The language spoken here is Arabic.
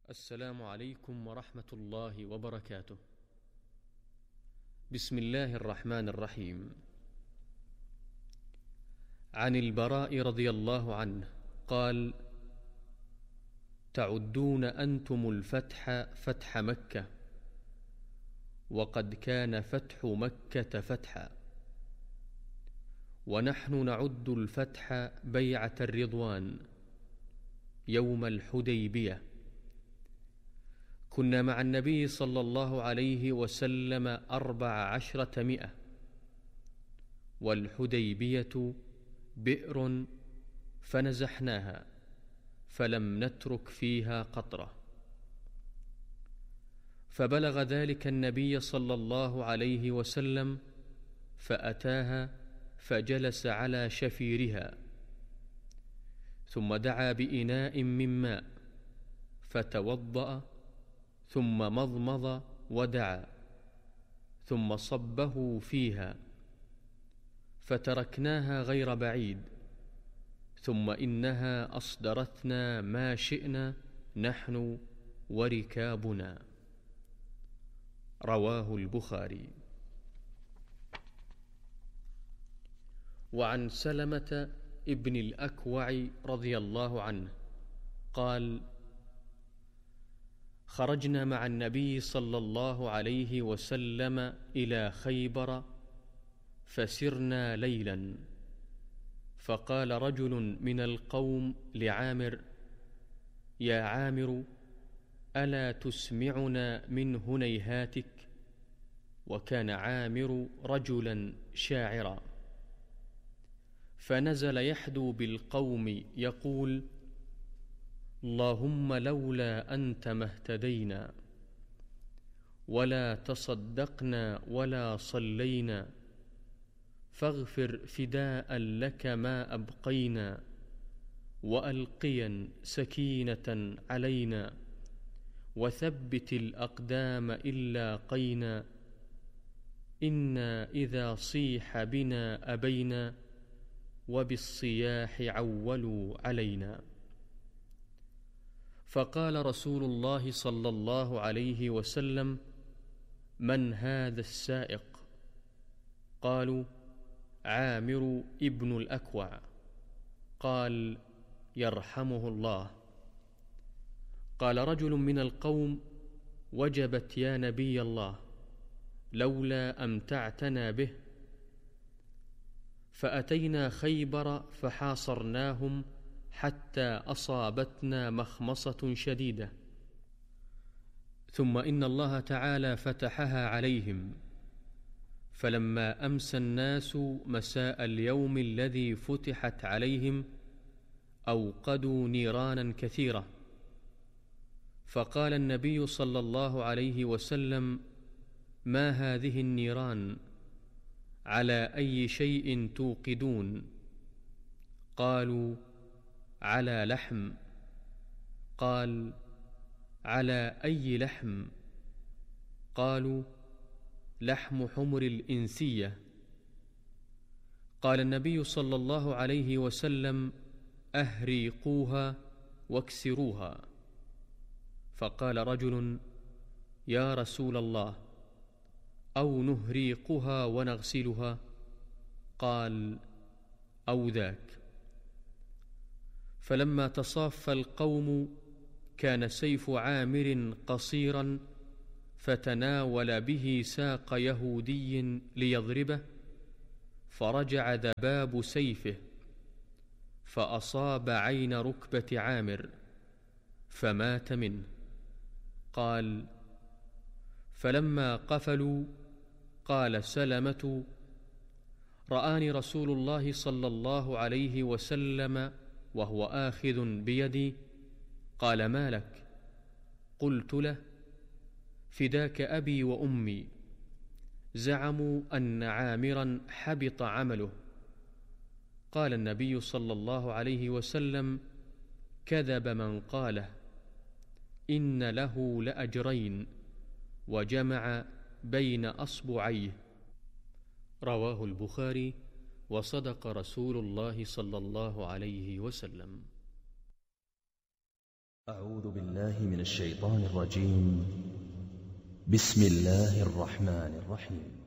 السلام عليكم ورحمة الله وبركاته. بسم الله الرحمن الرحيم. عن البراء رضي الله عنه قال: تعدون أنتم الفتح فتح مكة، وقد كان فتح مكة فتحا، ونحن نعد الفتح بيعة الرضوان يوم الحديبية. كنا مع النبي صلى الله عليه وسلم 1400، والحديبية بئر فنزحناها فلم نترك فيها قطرة. فبلغ ذلك النبي صلى الله عليه وسلم فأتاها فجلس على شفيرها، ثم دعا بإناء من ماء فتوضأ، ثم مضمض ودعا، ثم صبه فيها، فتركناها غير بعيد، ثم إنها أصدرتنا ما شئنا نحن وركابنا. رواه البخاري. وعن سلمة ابن الأكوع رضي الله عنه قال: خرجنا مع النبي صلى الله عليه وسلم إلى خيبر فسرنا ليلا، فقال رجل من القوم لعامر: يا عامر، ألا تسمعنا من هنيهاتك؟ وكان عامر رجلا شاعرا، فنزل يحدو بالقوم يقول: اللهم لولا أنت ما اهتدينا، ولا تصدقنا ولا صلينا، فاغفر فداء لك ما أبقينا، وألقيا سكينة علينا، وثبت الأقدام إن لاقينا، إنا إذا صيح بنا أبينا، وبالصياح عولوا علينا. فقال رسول الله صلى الله عليه وسلم: من هذا السائق؟ قالوا: عامر ابن الأكوع. قال: يرحمه الله. قال رجل من القوم: وجبت يا نبي الله، لولا أمتعتنا به. فأتينا خيبر فحاصرناهم حتى أصابتنا مخمصة شديدة، ثم إن الله تعالى فتحها عليهم، فلما أمسى الناس مساء اليوم الذي فتحت عليهم أوقدوا نيرانا كثيرة، فقال النبي صلى الله عليه وسلم: ما هذه النيران؟ على أي شيء توقدون؟ قالوا: على لحم. قال: على أي لحم؟ قالوا: لحم حمر الإنسية. قال النبي صلى الله عليه وسلم: أهريقوها واكسروها. فقال رجل: يا رسول الله، أو نهريقها ونغسلها؟ قال: أو ذاك. فلما تصاف القوم كان سيف عامر قصيرا، فتناول به ساق يهودي ليضربه، فرجع ذباب سيفه فأصاب عين ركبة عامر فمات منه. قال: فلما قفلوا قال سلمة: رآني رسول الله صلى الله عليه وسلم وهو آخذ بيدي، قال: ما لك؟ قلت له: فداك أبي وأمي، زعموا أن عامرا حبط عمله. قال النبي صلى الله عليه وسلم: كذب من قاله، إن له لأجرين، وجمع بين أصبعيه. رواه البخاري. وصدق رسول الله صلى الله عليه وسلم. أعوذ بالله من الشيطان الرجيم. بسم الله الرحمن الرحيم.